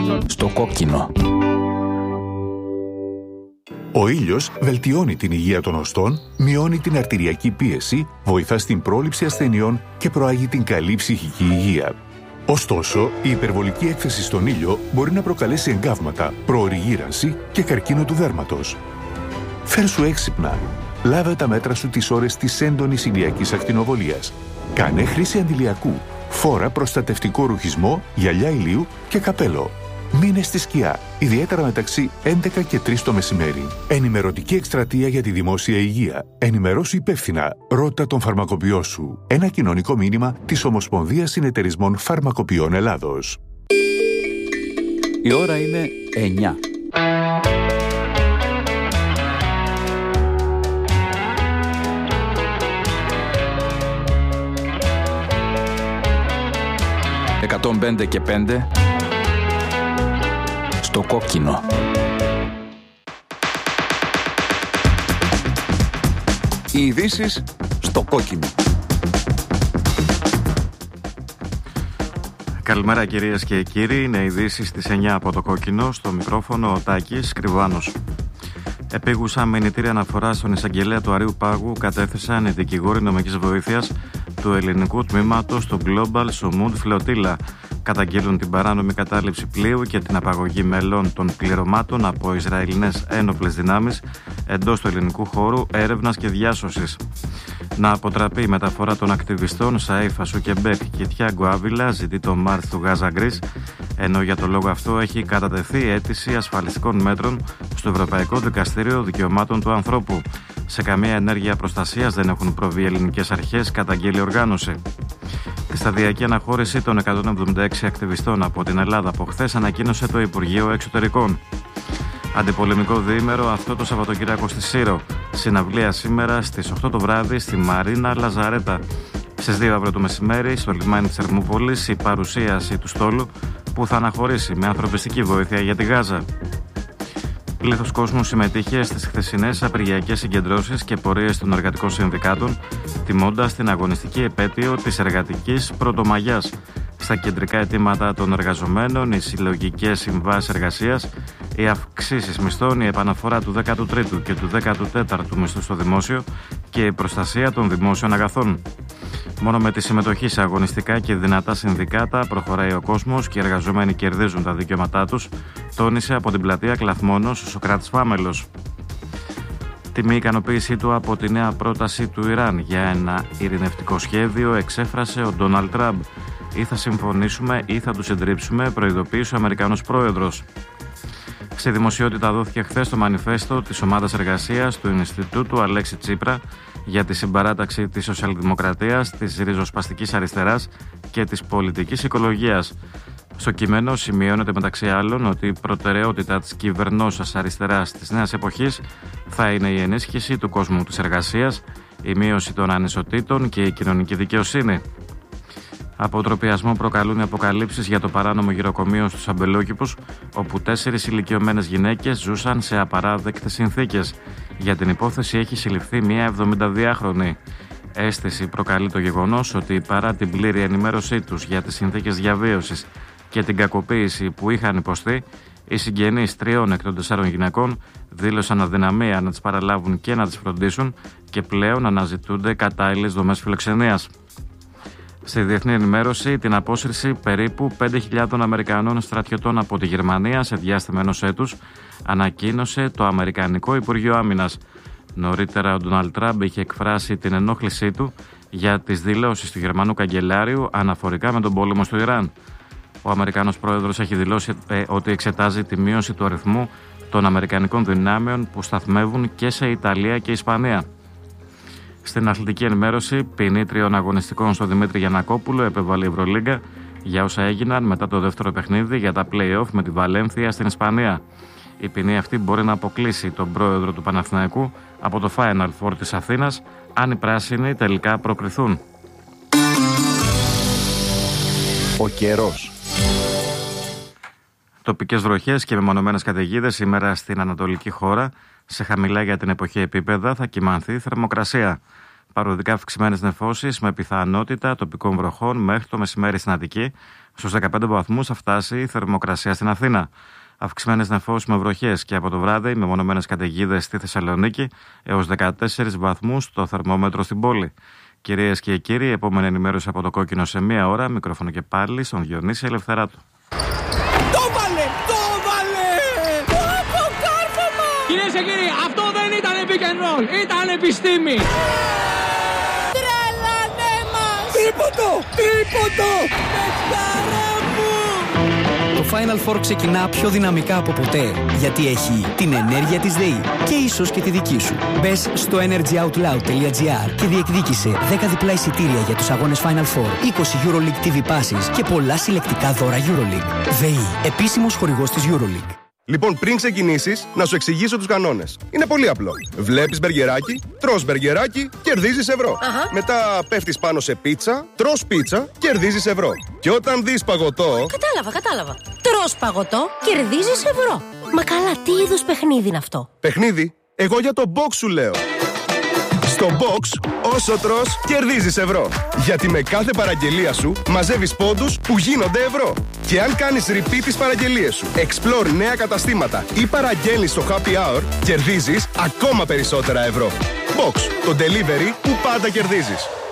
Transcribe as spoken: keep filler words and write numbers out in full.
Στο κόκκινο. Ο ήλιος βελτιώνει την υγεία των οστών, μειώνει την αρτηριακή πίεση, βοηθά στην πρόληψη ασθενειών και προάγει την καλή ψυχική υγεία. Ωστόσο, η υπερβολική έκθεση στον ήλιο μπορεί να προκαλέσει εγκάβματα, προωρή γύρανση και καρκίνο του δέρματος. Φέρσου έξυπνα. Λάβε τα μέτρα σου τις ώρες της έντονης ηλιακής ακτινοβολίας. Κάνε χρήση αντιλιακού. Φόρα προστατευτικό ρουχισμό, γυαλιά ηλίου και καπέλο. Μείνε στη σκιά, ιδιαίτερα μεταξύ έντεκα και τρεις το μεσημέρι. Ενημερωτική εκστρατεία για τη δημόσια υγεία. Ενημερώσου υπεύθυνα. Ρώτα τον φαρμακοποιό σου. Ένα κοινωνικό μήνυμα της Ομοσπονδίας Συνεταιρισμών Φαρμακοποιών Ελλάδος. Η ώρα είναι εννιά. εκατόν πέντε και πέντε στο κόκκινο. Οι ειδήσεις στο κόκκινο. Καλημέρα κυρίες και κύριοι, είναι ειδήσεις στις εννιά από το κόκκινο, στο μικρόφωνο ο Τάκης Κρυβάνος. Επίγουσα μηνυτήρια αναφορά στον εισαγγελέα του Αρείου Πάγου κατέθεσαν οι δικηγόροι νομικής βοήθειας του ελληνικού τμήματος του Global Sumud Flotilla. Καταγγέλουν την παράνομη κατάληψη πλοίου και την απαγωγή μελών των πληρωμάτων από Ισραηλινές ένοπλες δυνάμεις εντός του ελληνικού χώρου έρευνας και διάσωσης. Να αποτραπεί η μεταφορά των ακτιβιστών Σαΐφ Ασουκεμπέκ και Τιάγκο Άβιλα, ζητεί το Μάρτ του Γάζα Γκρίς, ενώ για το λόγο αυτό έχει κατατεθεί αίτηση ασφαλιστικών μέτρων στο Ευρωπαϊκό Δικαστήριο Δικαιωμάτων του Ανθρώπου. Σε καμία ενέργεια προστασίας δεν έχουν προβεί ελληνικές αρχές, καταγγέλει η οργάνωση. Τη σταδιακή αναχώρηση των εκατόν εβδομήντα έξι ακτιβιστών από την Ελλάδα από χθες ανακοίνωσε το Υπουργείο Εξωτερικών. Αντιπολεμικό διήμερο αυτό το Σαββατοκύριακο στη Σύρο. Συναυλία σήμερα στις οκτώ το βράδυ στη Μαρίνα Λαζαρέτα. Στις δύο αύριο το μεσημέρι στο λιμάνι της Ερμούπολης η παρουσίαση του στόλου που θα αναχωρήσει με ανθρωπιστική βοήθεια για τη Γάζα. Πλήθος κόσμου συμμετείχε στις χθεσινές απεργιακές συγκεντρώσεις και πορείες των εργατικών συνδικάτων, τιμώντας την αγωνιστική επέτειο της εργατικής πρωτομαγιάς. Στα κεντρικά αιτήματα των εργαζομένων, οι συλλογικές συμβάσεις εργασίας, οι αυξήσεις μισθών, η επαναφορά του δέκατου τρίτου και του δέκατου τέταρτου μισθού στο δημόσιο και η προστασία των δημόσιων αγαθών. Μόνο με τη συμμετοχή σε αγωνιστικά και δυνατά συνδικάτα προχωράει ο κόσμος και οι εργαζόμενοι κερδίζουν τα δικαιώματά τους, τόνισε από την πλατεία Κλαθμόνος ο Σοκράτης Φάμελος. Τη μη ικανοποίησή του από τη νέα πρόταση του Ιράν για ένα ειρηνευτικό σχέδιο εξέφρασε ο Ντόναλντ Τραμπ. Ή θα συμφωνήσουμε ή θα τους συντρίψουμε, προειδοποίησε ο Αμερικανός πρόεδρος. Στη δημοσιότητα δόθηκε χθες το μανιφέστο της ομάδας εργασίας του Ινστιτούτου Αλέξη Τσίπρα για τη συμπαράταξη της σοσιαλδημοκρατίας, της ριζοσπαστικής αριστεράς και της πολιτικής οικολογίας. Στο κείμενο σημειώνεται μεταξύ άλλων ότι η προτεραιότητα της κυβερνώσας αριστεράς της νέας εποχής θα είναι η ενίσχυση του κόσμου της εργασίας, η μείωση των ανισοτήτων και η κοινωνική δικαιοσύνη. Αποτροπιασμό προκαλούν οι αποκαλύψεις για το παράνομο γυροκομείο στους Αμπελόκηπους, όπου τέσσερις ηλικιωμένες γυναίκες ζούσαν σε απαράδεκτες συνθήκες. Για την υπόθεση έχει συλληφθεί μια εβδομηνταδυάχρονη. Αίσθηση προκαλεί το γεγονός ότι παρά την πλήρη ενημέρωσή τους για τις συνθήκες διαβίωσης και την κακοποίηση που είχαν υποστεί, οι συγγενείς τριών εκ των τεσσάρων γυναικών δήλωσαν αδυναμία να τις παραλάβουν και να τις φροντίσουν και πλέον αναζητούνται κατάλληλες δομές φιλοξενίας. Στη διεθνή ενημέρωση, την απόσυρση περίπου πέντε χιλιάδες Αμερικανών στρατιωτών από τη Γερμανία σε διάστημα ενός έτους ανακοίνωσε το Αμερικανικό Υπουργείο Άμυνας. Νωρίτερα, ο Ντόναλντ Τραμπ είχε εκφράσει την ενόχλησή του για τις δηλώσεις του Γερμανού καγκελάριου αναφορικά με τον πόλεμο στο Ιράν. Ο Αμερικανός πρόεδρος έχει δηλώσει ε, ότι εξετάζει τη μείωση του αριθμού των Αμερικανικών δυνάμεων που σταθμεύουν και σε Ιταλία και Ισπανία. Στην αθλητική ενημέρωση, ποινή τριών αγωνιστικών στο Δημήτρη Γιαννακόπουλο επέβαλε η Ευρωλίγκα για όσα έγιναν μετά το δεύτερο παιχνίδι για τα play-off με τη Βαλένθια στην Ισπανία. Η ποινή αυτή μπορεί να αποκλείσει τον πρόεδρο του Παναθηναϊκού από το Final Four της Αθήνας, αν οι πράσινοι τελικά προκριθούν. Ο καιρός. Τοπικές βροχές και μεμονωμένες καταιγίδες σήμερα στην ανατολική χώρα. Σε χαμηλά για την εποχή επίπεδα θα κυμανθεί η θερμοκρασία. Παροδικά αυξημένες νεφώσεις με πιθανότητα τοπικών βροχών μέχρι το μεσημέρι στην Αττική. Στους δεκαπέντε βαθμούς θα φτάσει η θερμοκρασία στην Αθήνα. Αυξημένες νεφώσεις με βροχές και από το βράδυ με μονομένες καταιγίδες στη Θεσσαλονίκη έως δεκατέσσερις βαθμούς το θερμόμετρο στην πόλη. Κυρίες και κύριοι, επόμενη ενημέρωση από το Κόκκινο σε μία ώρα. Μικρόφωνο και πάλι στον Διονύση Ελευθεράτου. Το βάλε! Το βάλε! Από κάρφωμα! Κυρίες και κύριοι, αυτό δεν ήταν pick and roll, ήταν επιστήμη! Τρελανέ μας! Τρίποντο! Τρίποντο! Πεχτάρα μου! Το Final Four ξεκινά πιο δυναμικά από ποτέ, γιατί έχει την ενέργεια της ΔΕΗ και ίσως και τη δική σου. Μπες στο energyoutloud τελεία gr και διεκδίκησε δέκα διπλά εισιτήρια για τους αγώνες Final Four, είκοσι EuroLeague τι βι Passes και πολλά συλλεκτικά δώρα EuroLeague. ΔΕΗ, επίσημος χορηγός της EuroLeague. Λοιπόν, πριν ξεκινήσεις, να σου εξηγήσω τους κανόνες. Είναι πολύ απλό. Βλέπεις μπεργκεράκι, τρως μπεργκεράκι, κερδίζεις ευρώ. Αχα. Μετά πέφτεις πάνω σε πίτσα, τρως πίτσα, κερδίζεις ευρώ. Και όταν δεις παγωτό. Κατάλαβα, κατάλαβα. Τρως παγωτό, κερδίζεις ευρώ. Μα καλά, τι είδους παιχνίδι είναι αυτό? Παιχνίδι, εγώ για το box σου λέω. Στο box, όσο τρως, κερδίζεις ευρώ. Γιατί με κάθε παραγγελία σου μαζεύεις πόντους που γίνονται ευρώ. Και αν κάνεις repeat τις παραγγελίες σου, explore νέα καταστήματα ή παραγγέλνεις στο happy hour, κερδίζεις ακόμα περισσότερα ευρώ. Box, το delivery που πάντα κερδίζεις.